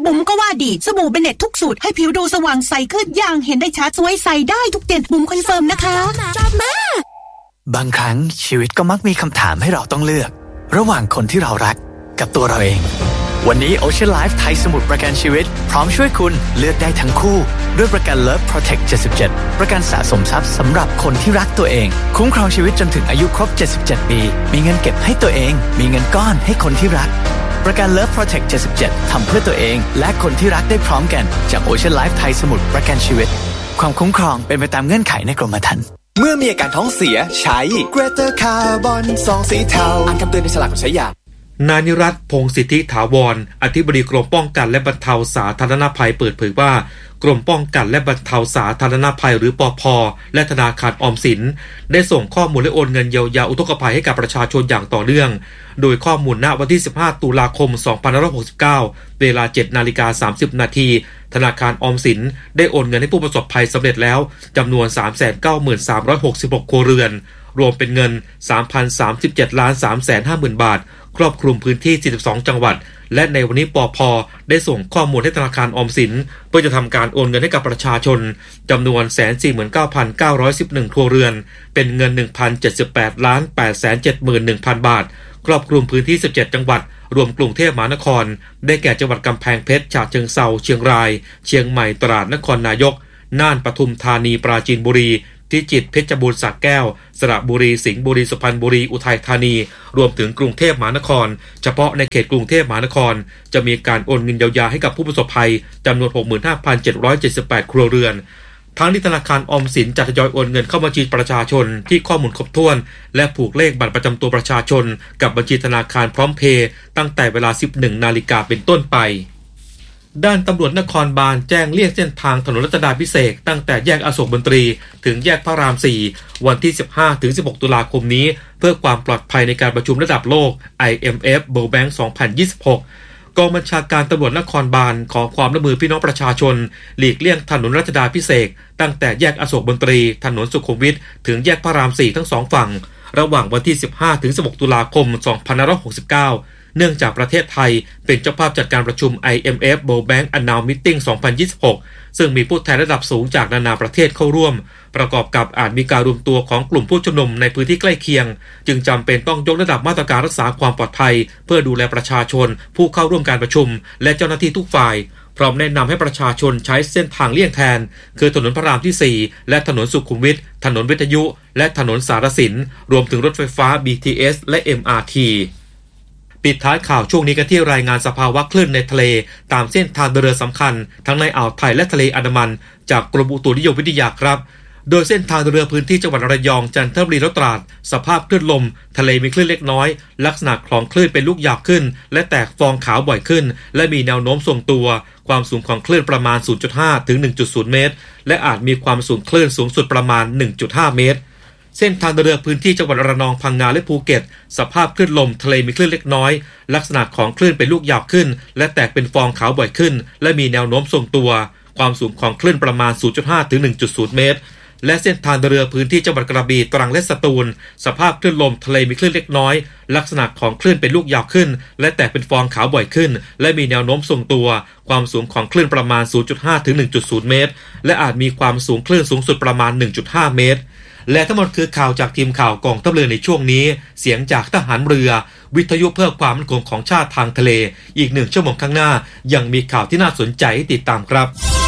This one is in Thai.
บุ๋มก็ว่าดีสบู่เบเน็ตทุกสูตรให้ผิวดูสว่างใสขึ้นอย่างเห็นได้ชัดสวยใสได้ทุกเดือนบุ๋มคอนเฟิร์มนะคะบางครั้งชีวิตก็มักมีคำถามให้เราต้องเลือกระหว่างคนที่เรารักกับตัวเราเองวันนี้ Ocean Life ไทยสมุทรประกันชีวิตพร้อมช่วยคุณเลือกได้ทั้งคู่ด้วยประกัน Love Protect 77ประกันสะสมทรัพย์สำหรับคนที่รักตัวเองคุ้มครองชีวิตจนถึงอายุครบ77ปีมีเงินเก็บให้ตัวเองมีเงินก้อนให้คนที่รักประกัน Love Protect 77ทำเพื่อตัวเองและคนที่รักได้พร้อมกันจาก Ocean Life ไทยสมุทรประกันชีวิตความคุ้มครองเป็นไปตามเงื่อนไขในกรมธรรม์เมื่อมีอาการท้องเสียใช้ Greater Carbon ซองสีเทาอ่านคำเตือนในฉลากก่อนใช้ยานายนิรัตน์ พงษ์สิทธิถาวรอธิบดีกรมป้องกันและบรรเทาสาธารณภัยเปิดเผยว่ากรมป้องกันและบรรเทาสาธารณภัยหรือปภ.และธนาคารออมสินได้ส่งข้อมูลและโอนเงินเยียวยาอุทกภัยให้กับประชาชนอย่างต่อเนื่องโดยข้อมูลณวันที่15ตุลาคม2569เวลา 7:30 น.ธนาคารออมสินได้โอนเงินให้ผู้ประสบภัยสำเร็จแล้วจำนวน 393,366 ครัวเรือนรวมเป็นเงิน 3,037,350,000 บาทครอบคลุมพื้นที่42จังหวัดและในวันนี้ปภ.ได้ส่งข้อมูลให้ธนาคารออมสินเพื่อจะทำการโอนเงินให้กับประชาชนจำนวน 149,911 ครัวเรือนเป็นเงิน 1,078,871,000 บาทครอบคลุมพื้นที่17จังหวัดรวมกรุงเทพมหานครได้แก่จังหวัดกำแพงเพชรฉะเชิงเทราเชียงรายเชียงใหม่ตราดนครนายกน่านปทุมธานีปราจีนบุรีพิจิตรเพชรบูรณ์สระแก้วสระบุรีสิงห์บุรีสุพรรณบุรีอุทัยธานีรวมถึงกรุงเทพมหานครเฉพาะในเขตกรุงเทพมหานครจะมีการโอนเงินเยียวยาให้กับผู้ประสบภัยจำนวน 65,778 ครัวเรือนทั้งนี้ธนาคารออมสินจะทยอยโอนเงินเข้าบัญชีประชาชนที่ข้อมูลครบถ้วนและผูกเลขบัตรประจำตัวประชาชนกับบัญชีธนาคารพร้อมเพย์ตั้งแต่เวลา 11:00 น.เป็นต้นไปด้านตำรวจนครบาลแจ้งเลี่ยงเส้นทางถนนรัชดาภิเษกตั้งแต่แยกอโศกมนตรีถึงแยกพระราม 4 วันที่ 15-16 ตุลาคมนี้เพื่อความปลอดภัยในการประชุมระดับโลก IMF World Bank 2026 กองบัญชาการตำรวจนครบาลขอความร่วมมือพี่น้องประชาชนหลีกเลี่ยงถนนรัชดาภิเษกตั้งแต่แยกอโศกมนตรีถนนสุขุมวิทถึงแยกพระราม 4 ทั้ง2ฝั่งระหว่างวันที่ 15-16 ตุลาคม 2569เนื่องจากประเทศไทยเป็นเจ้าภาพจัดการประชุม IMF World Bank Annual Meeting 2026 ซึ่งมีผู้แทนระดับสูงจากนานาประเทศเข้าร่วมประกอบกับอาจมีการรวมตัวของกลุ่มผู้ชุมนุมในพื้นที่ใกล้เคียงจึงจำเป็นต้องยกระดับมาตรการรักษาความปลอดภัยเพื่อดูแลประชาชนผู้เข้าร่วมการประชุมและเจ้าหน้าที่ทุกฝ่ายพร้อมแนะนำให้ประชาชนใช้เส้นทางเลี่ยงแทนคือถนนพระรามที่ 4 และถนนสุขุมวิทถนนวิทยุและถนนสารสินรวมถึงรถไฟฟ้า BTS และ MRTปิดท้ายข่าวช่วงนี้กันที่รายงานสภาวะคลื่นในทะเลตามเส้นทางเดินเรือสำคัญทั้งในอ่าวไทยและทะเลอันดามันจากกรมอุตุนิยมวิทยาครับโดยเส้นทางเดินเรือพื้นที่จังหวัดระยองจันทบุรีและตราดสภาพคลื่นลมทะเลมีคลื่นเล็กน้อยลักษณะของคลื่นเป็นลูกหยาบขึ้นและแตกฟองขาวบ่อยขึ้นและมีแนวโน้มทรงตัวความสูงของคลื่นประมาณ 0.5 ถึง 1.0 เมตรและอาจมีความสูงคลื่นสูงสุดประมาณ 1.5 เมตรเส้นทางเดินเรือพื้นที่จังหวัดระนองพังงาและภูเก็ตสภาพคลื่นลมทะเลมีคลื่นเล็กน้อยลักษณะของคลื่นเป็นลูกหยาบขึ้นและแตกเป็นฟองขาวบ่อยขึ้นและมีแนวโน้มทรงตัวความสูงของคลื่นประมาณ 0.5 ถึง 1.0 เมตรและเส้นทางเดินเรือพื้นที่จังหวัดกระบี่ตรังและสตูลสภาพคลื่นลมทะเลมีคลื่นเล็กน้อยลักษณะของคลื่นเป็นลูกยาวขึ้นและแตกเป็นฟองขาวบ่อยขึ้นและมีแนวโน้มทรงตัวความสูงของคลื่นประมาณ 0.5 ถึง 1.0 เมตรและอาจมีความสูงคลื่นสูงสุดประมาณ 1.5 เมตรและทั้งหมดคือข่าวจากทีมข่าวกองทัพเรือในช่วงนี้เสียงจากทหารเรือวิทยุเพื่อความมั่นคงของชาติทางทะเลอีก1 ชั่วโมงข้างหน้ายังมีข่าวที่น่าสนใจให้ติดตามครับ